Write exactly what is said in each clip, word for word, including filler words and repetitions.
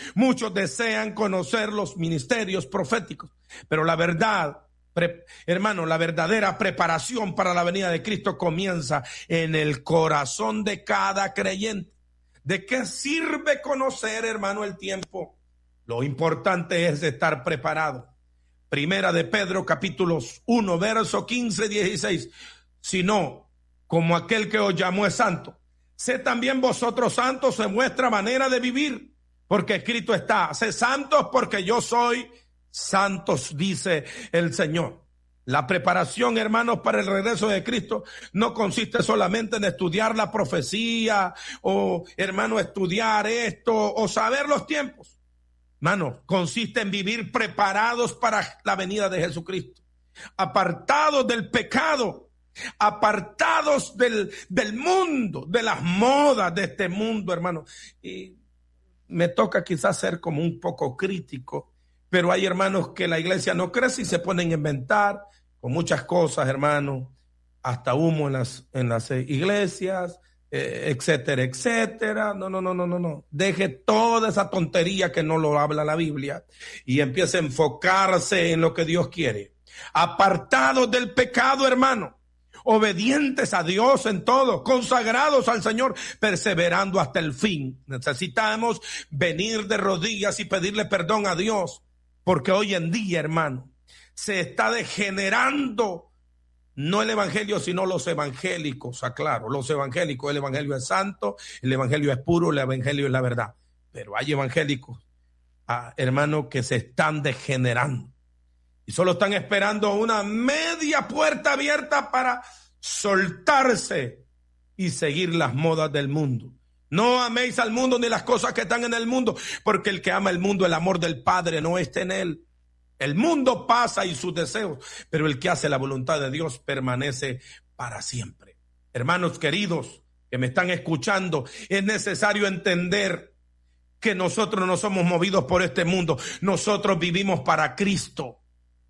Muchos desean conocer los ministerios proféticos, pero la verdad, pre, hermano, la verdadera preparación para la venida de Cristo comienza en el corazón de cada creyente. ¿De qué sirve conocer, hermano, el tiempo? Lo importante es estar preparado. Primera de Pedro, capítulos uno, verso quince, dieciséis. Sino, como aquel que os llamó es santo, sé también vosotros santos en vuestra manera de vivir, porque escrito está, sé santos porque yo soy santos, dice el Señor. La preparación, hermanos, para el regreso de Cristo no consiste solamente en estudiar la profecía o, hermano, estudiar esto o saber los tiempos. Hermano, consiste en vivir preparados para la venida de Jesucristo, apartados del pecado, apartados del, del mundo, de las modas de este mundo, hermano. Y me toca quizás ser como un poco crítico, pero hay hermanos que la iglesia no crece y se ponen a inventar con muchas cosas, hermano, hasta humo en las, en las iglesias, Eh, etcétera, etcétera. No, no, no, no, no, no. Deje toda esa tontería que no lo habla la Biblia y empiece a enfocarse en lo que Dios quiere. Apartados del pecado, hermano, obedientes a Dios en todo, consagrados al Señor, perseverando hasta el fin. Necesitamos venir de rodillas y pedirle perdón a Dios, porque hoy en día, hermano, se está degenerando. No el evangelio, sino los evangélicos, aclaro, los evangélicos, el evangelio es santo, el evangelio es puro, el evangelio es la verdad. Pero hay evangélicos, ah, hermanos, que se están degenerando y solo están esperando una media puerta abierta para soltarse y seguir las modas del mundo. No améis al mundo ni las cosas que están en el mundo, porque el que ama el mundo, el amor del Padre no está en él. El mundo pasa y sus deseos, pero el que hace la voluntad de Dios permanece para siempre. Hermanos queridos que me están escuchando, es necesario entender que nosotros no somos movidos por este mundo. Nosotros vivimos para Cristo.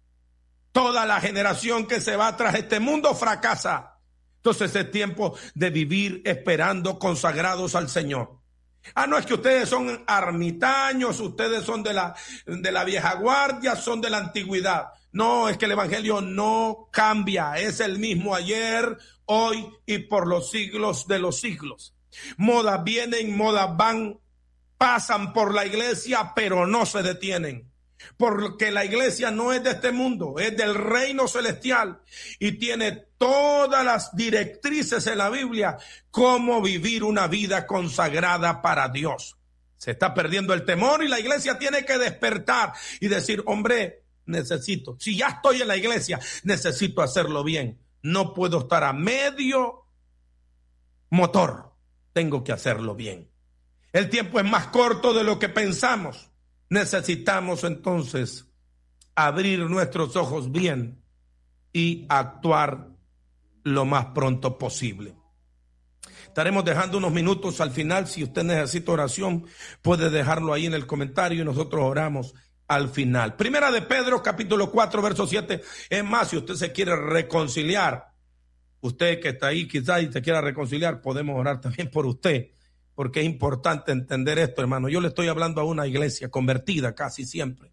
Toda la generación que se va tras este mundo fracasa. Entonces es tiempo de vivir esperando, consagrados al Señor. Ah, no, es que ustedes son ermitaños, ustedes son de la, de la vieja guardia, son de la antigüedad. No, es que el evangelio no cambia, es el mismo ayer, hoy y por los siglos de los siglos. Modas vienen, modas van, pasan por la iglesia, pero no se detienen. Porque la iglesia no es de este mundo, es del reino celestial y tiene todas las directrices en la Biblia cómo vivir una vida consagrada para Dios. Se está perdiendo el temor y la iglesia tiene que despertar y decir, hombre, necesito, si ya estoy en la iglesia, necesito hacerlo bien. No puedo estar a medio motor, tengo que hacerlo bien. El tiempo es más corto de lo que pensamos. Necesitamos entonces abrir nuestros ojos bien y actuar lo más pronto posible. Estaremos dejando unos minutos al final. Si usted necesita oración, puede dejarlo ahí en el comentario y nosotros oramos al final. Primera de Pedro, capítulo cuatro, verso siete. Es más, si usted se quiere reconciliar, usted que está ahí quizás y se quiera reconciliar, podemos orar también por usted. Porque es importante entender esto, hermano. Yo le estoy hablando a una iglesia convertida casi siempre.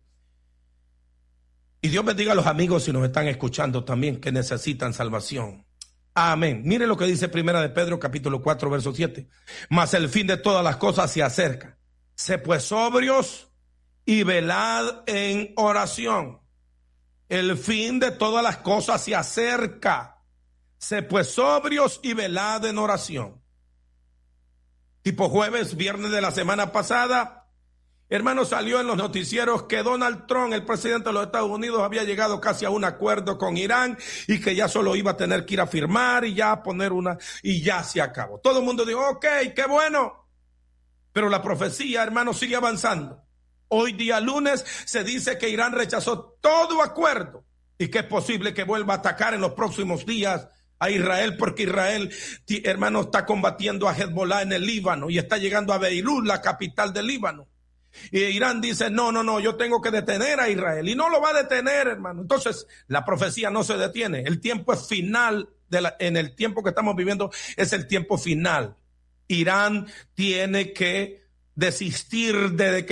Y Dios bendiga a los amigos si nos están escuchando también que necesitan salvación. Amén. Mire lo que dice Primera de Pedro, capítulo cuatro, verso siete. Mas el fin de todas las cosas se acerca. Sé pues sobrios y velad en oración. El fin de todas las cosas se acerca. Sé pues sobrios y velad en oración. Tipo jueves, viernes de la semana pasada, hermano, salió en los noticieros que Donald Trump, el presidente de los Estados Unidos, había llegado casi a un acuerdo con Irán y que ya solo iba a tener que ir a firmar y ya a poner una, y ya se acabó. Todo el mundo dijo, ok, qué bueno. Pero la profecía, hermano, sigue avanzando. Hoy día lunes se dice que Irán rechazó todo acuerdo y que es posible que vuelva a atacar en los próximos días a Israel, porque Israel, hermano, está combatiendo a Hezbollah en el Líbano y está llegando a Beirut, la capital del Líbano. Y Irán dice, no, no, no, yo tengo que detener a Israel. Y no lo va a detener, hermano. Entonces, la profecía no se detiene. El tiempo es final. De la, en el tiempo que estamos viviendo es el tiempo final. Irán tiene que desistir de que